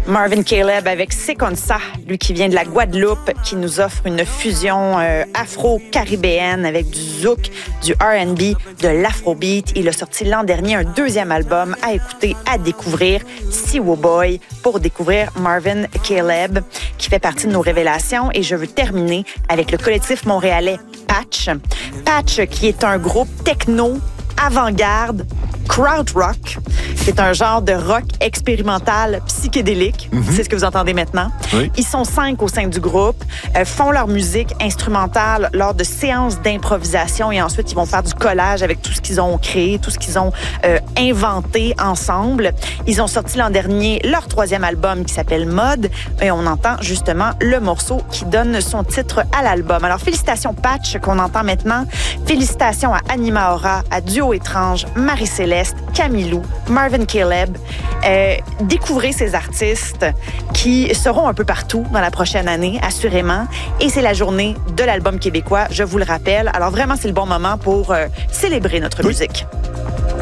Marvin Caleb avec C'est comme ça, lui qui vient de la Guadeloupe, qui nous offre une fusion afro-caribéenne avec du zouk, du R&B, de l'afrobeat. Il a sorti l'an dernier un deuxième album à écouter, à découvrir, Siwo Boy, pour découvrir Marvin Caleb, qui fait partie de nos révélations. Et je veux terminer avec le collectif montréalais Patch. Patch, qui est un groupe techno avant-garde, krautrock. C'est un genre de rock expérimental psychédélique. C'est ce que vous entendez maintenant. Oui. Ils sont 5 au sein du groupe, font leur musique instrumentale lors de séances d'improvisation et ensuite ils vont faire du collage avec tout ce qu'ils ont créé, tout ce qu'ils ont inventé ensemble. Ils ont sorti l'an dernier leur 3e album qui s'appelle Mode et on entend justement le morceau qui donne son titre à l'album. Alors félicitations Patch qu'on entend maintenant. Félicitations à Anima Aura, à Duo Étrange, Marie-Céleste, Camilou, Marvin Caleb. Découvrez ces artistes qui seront un peu partout dans la prochaine année, assurément. Et c'est la journée de l'album québécois, je vous le rappelle. Alors vraiment, c'est le bon moment pour célébrer notre musique.